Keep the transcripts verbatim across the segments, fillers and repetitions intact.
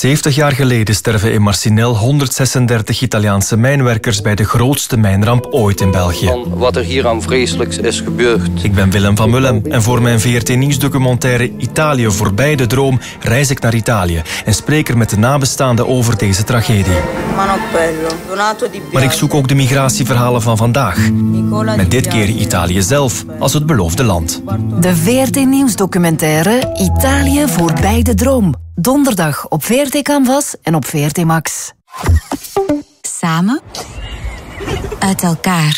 zeventig jaar geleden sterven in Marcinelle honderdzesendertig Italiaanse mijnwerkers bij de grootste mijnramp ooit in België. Van wat er hier aan vreselijks is gebeurd. Ik ben Willem van Mullem en voor mijn V R T Nieuwsdocumentaire Italië voorbij de droom reis ik naar Italië en spreek er met de nabestaanden over deze tragedie. Maar ik zoek ook de migratieverhalen van vandaag. Met dit keer Italië zelf als het beloofde land. De V R T Nieuwsdocumentaire Italië voorbij de droom. Donderdag op V R T Canvas en op V R T Max. Samen. Uit elkaar.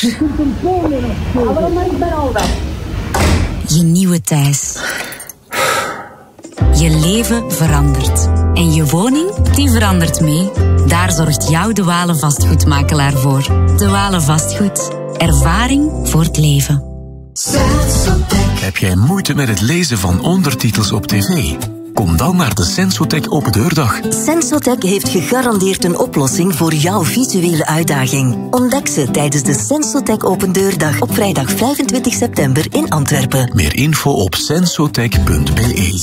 Je nieuwe thuis. Je leven verandert. En je woning, die verandert mee. Daar zorgt jouw De Walen vastgoedmakelaar voor. De Walen Vastgoed. Ervaring voor het leven. Heb jij moeite met het lezen van ondertitels op tv? Kom dan naar de Sensotec Open Deurdag. Sensotec heeft gegarandeerd een oplossing voor jouw visuele uitdaging. Ontdek ze tijdens de Sensotec Open Deurdag op vrijdag vijfentwintig september in Antwerpen. Meer info op sensotec punt b e.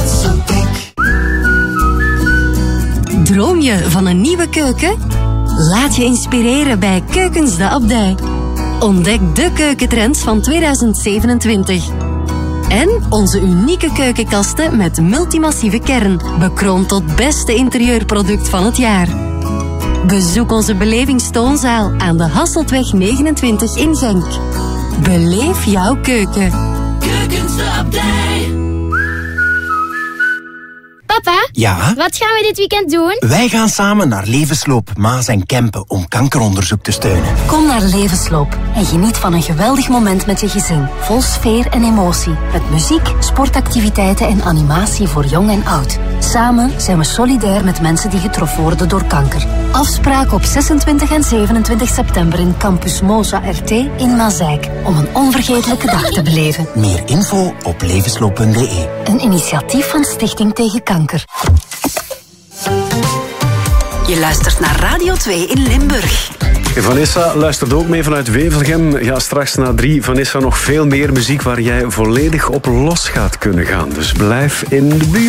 Droom je van een nieuwe keuken? Laat je inspireren bij Keukens de Abdij. Ontdek de keukentrends van tweeduizend zevenentwintig. En onze unieke keukenkasten met multimassieve kern, bekroond tot beste interieurproduct van het jaar. Bezoek onze belevingstoonzaal aan de Hasseltweg negenentwintig in Genk. Beleef jouw keuken. Keukens de Abdij. Papa? Ja? Wat gaan we dit weekend doen? Wij gaan samen naar Levensloop, Maas en Kempen om kankeronderzoek te steunen. Kom naar Levensloop en geniet van een geweldig moment met je gezin. Vol sfeer en emotie. Met muziek, sportactiviteiten en animatie voor jong en oud. Samen zijn we solidair met mensen die getroffen worden door kanker. Afspraak op zesentwintig en zevenentwintig september in Campus Moza R T in Mazeik. Om een onvergetelijke dag te beleven. Meer info op levensloop punt b e. Een initiatief van Stichting Tegen Kanker. Je luistert naar Radio twee in Limburg. Vanessa luistert ook mee vanuit Wevelgem. Ja, straks na drie, Vanessa, nog veel meer muziek waar jij volledig op los gaat kunnen gaan. Dus blijf in de buurt.